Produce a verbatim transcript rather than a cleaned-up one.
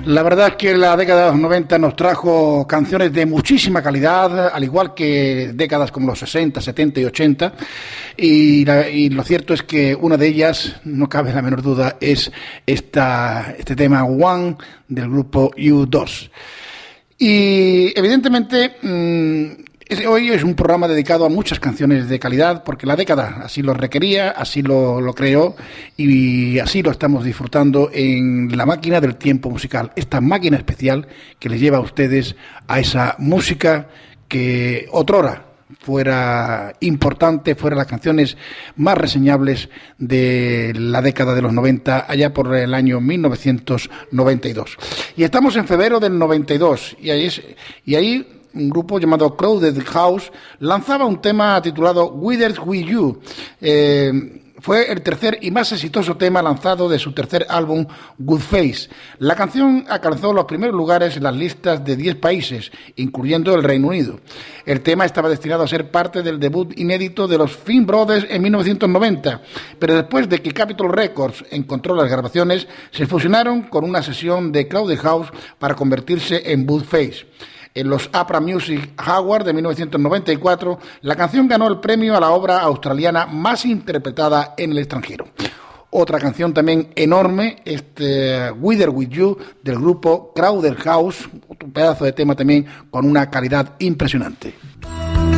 La verdad es que la década de los noventa nos trajo canciones de muchísima calidad, al igual que décadas como los sesenta, setenta y ochenta, y, la, y lo cierto es que una de ellas, no cabe la menor duda, es esta, este tema One del grupo U dos. Y evidentemente mmm, hoy es un programa dedicado a muchas canciones de calidad porque la década así lo requería, así lo, lo creó y así lo estamos disfrutando en la máquina del tiempo musical, esta máquina especial que les lleva a ustedes a esa música que otrora fuera importante, fuera las canciones más reseñables de la década de los noventa, allá por el año mil novecientos noventa y dos. Y estamos en febrero del noventa y dos y ahí es, y ahí un grupo llamado Crowded House lanzaba un tema titulado Withered With You. Eh, fue el tercer y más exitoso tema lanzado de su tercer álbum, Good Face. La canción alcanzó los primeros lugares en las listas de diez países, incluyendo el Reino Unido. El tema estaba destinado a ser parte del debut inédito de los Finn Brothers en mil novecientos noventa, pero después de que Capitol Records encontró las grabaciones, se fusionaron con una sesión de Crowded House para convertirse en Good Face. En los APRA Music Awards de mil novecientos noventa y cuatro, la canción ganó el premio a la obra australiana más interpretada en el extranjero. Otra canción también enorme, este Withered With You, del grupo Crowded House, otro pedazo de tema también con una calidad impresionante.